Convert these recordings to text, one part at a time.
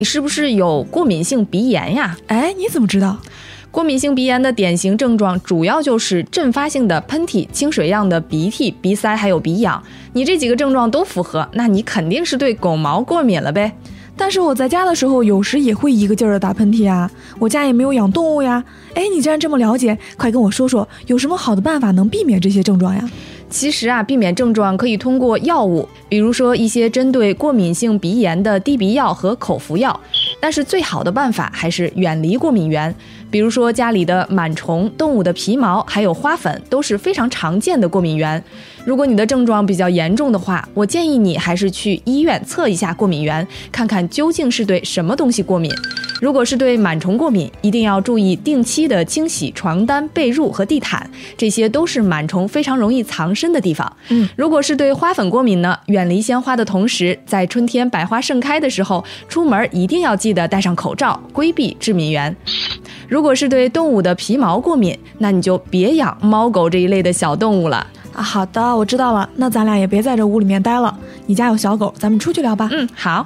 你是不是有过敏性鼻炎呀？ 哎，你怎么知道？ 过敏性鼻炎的典型症状主要就是阵发性的喷嚏、清水样的鼻涕、鼻塞还有鼻痒。你这几个症状都符合，那你肯定是对狗毛过敏了呗。 但是我在家的时候有时也会一个劲儿的打喷嚏啊，我家也没有养动物呀。哎，你既然这么了解，快跟我说说有什么好的办法能避免这些症状呀？ 其实避免症状可以通过药物，比如说一些针对过敏性鼻炎的滴鼻药和口服药。但是最好的办法还是远离过敏源，比如说家里的螨虫、动物的皮毛还有花粉都是非常常见的过敏源。如果你的症状比较严重的话，我建议你还是去医院测一下过敏源，看看究竟是对什么东西过敏。如果是对螨虫过敏，一定要注意定期的清洗床单、被褥和地毯，这些都是螨虫非常容易藏身的地方。如果是对花粉过敏呢，远离鲜花的同时，在春天百花盛开的时候，出门一定要记得戴上口罩，规避致敏源。如果是对动物的皮毛过敏，那你就别养猫狗这一类的小动物了。 好的，我知道了，那咱俩也别在这屋里面待了，你家有小狗，咱们出去聊吧。 好。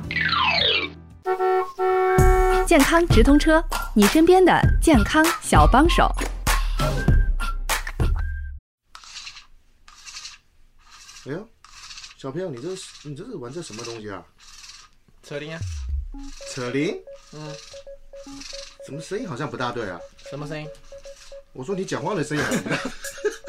健康直通车，你身边的健康小帮手。 哎呦，小朋友，你这是玩这什么东西啊？ 扯铃啊。 扯铃？怎么声音好像不大对啊？ 什么声音？ 我说你讲话的声音好像